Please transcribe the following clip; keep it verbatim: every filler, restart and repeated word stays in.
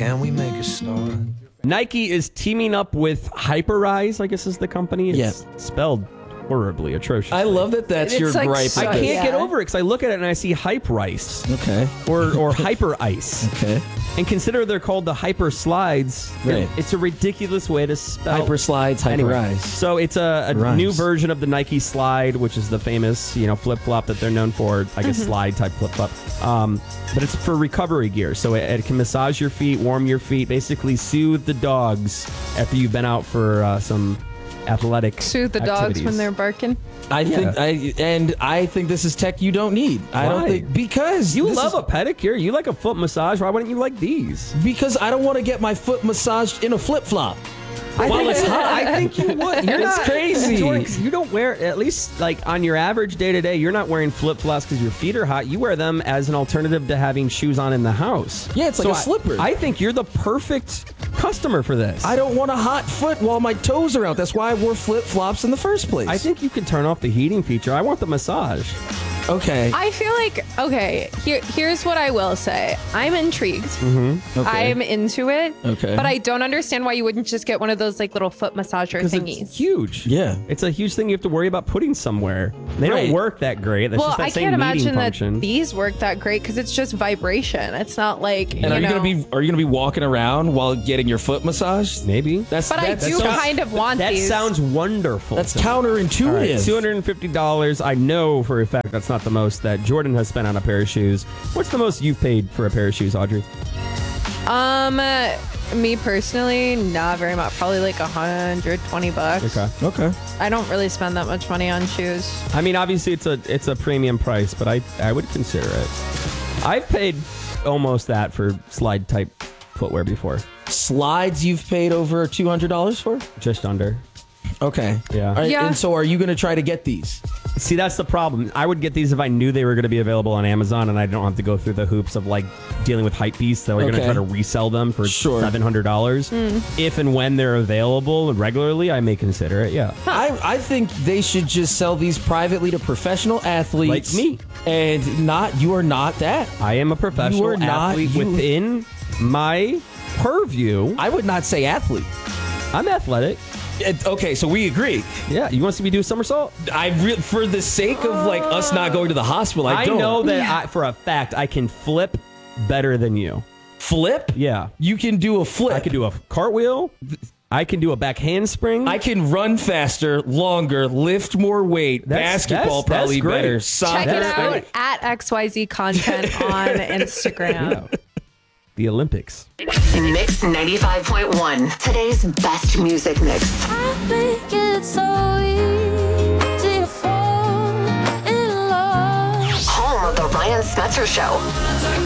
Can we make a start? Nike is teaming up with Hyperice, I guess is the company. It's Yeah. spelled horribly, atrocious. I love that that's It's your like gripe. so- I with can't this. Yeah. get over it because I look at it and I see Hype Rice Okay. or or Hyper Ice. Okay. And consider they're called the Hyper Slides. Right. It's a ridiculous way to spell. Hyper slides, hyper Anyway, rise. so it's a, a Rhymes. new version of the Nike Slide, which is the famous, you know, flip flop that they're known for. I guess slide type flip flop. Um, but it's for recovery gear, so it, it can massage your feet, warm your feet, basically soothe the dogs after you've been out for uh, some athletic. Soothe the dogs activities. when they're barking. I think Yeah. I and I think this is tech you don't need. I don't Why? think because You this love is- a pedicure. You like a foot massage. Why wouldn't you like these? because I don't want to get my foot massaged in a flip flop. I While think, it's hot. I think you would. You're It's not crazy. Jordan, 'cause you don't wear, at least like on your average day to day, you're not wearing flip flops because your feet are hot. You wear them as an alternative to having shoes on in the house. Yeah, it's like a I- slipper. I think you're the perfect customer for this. I don't want a hot foot while my toes are out. That's why I wore flip flops in the first place. I think you can turn off the heating feature. I want the massage. okay. I feel like, okay, here, here's what I will say. I'm intrigued. okay. I'm into it. Okay. But I don't understand why you wouldn't just get one of those like little foot massager Because thingies. it's huge. Yeah. It's a huge thing you have to worry about putting somewhere. They Right. don't work that great. That's well, just that I same can't meeting imagine function. that these work that great because it's just vibration. It's not like, and you are you know. gonna be are you gonna be walking around while getting your foot massaged? Maybe. That's But I that's, do that's, kind of want That these. sounds wonderful. that's to me. counterintuitive. All right, two hundred fifty dollars. I know for a fact that's not the most that Jordan has spent on a pair of shoes. What's the most you've paid for a pair of shoes, Audrey? Um, uh, me personally, not very much. Probably like a hundred twenty bucks. Okay. Okay. I don't really spend that much money on shoes. I mean, obviously it's a it's a premium price, but I I would consider it. I've paid almost that for slide type footwear before, Slides you've paid over two hundred dollars for? just under. Okay. Yeah. All right, Yeah. And so are you gonna try to get these? See, that's the problem. I would get these if I knew they were going to be available on Amazon, and I don't have to go through the hoops of like dealing with hype beasts that are going to Okay. try to resell them for Sure. seven hundred dollars. If and when they're available regularly, I may consider it. Yeah. I, I think they should just sell these privately to professional athletes. Like me. And not you are not that. I am a professional You are not- athlete you- within my purview. I would not say athlete. I'm athletic. It- okay, so we agree. Yeah, you want to see me do a somersault? I re- for the sake of like us not going to the hospital, I, I don't know that I, for a fact I can flip better than you. flip. Yeah, You can do a flip. I can do a cartwheel. I can do a back handspring. I can run faster, longer, lift more weight. That's- basketball that's- that's probably great. better. Check Soccer. it That's out great. at X Y Z content on Instagram. the Olympics. Mix ninety-five point one. Today's best music mix. I think it's so easy to fall in love. Home of the Ryan Spencer Show.